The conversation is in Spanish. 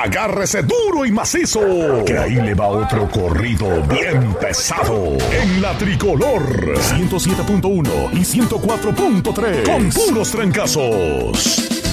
Agárrese duro y macizo, que ahí le va otro corrido bien pesado. En la Tricolor 107.1 y 104.3, con puros trancazos.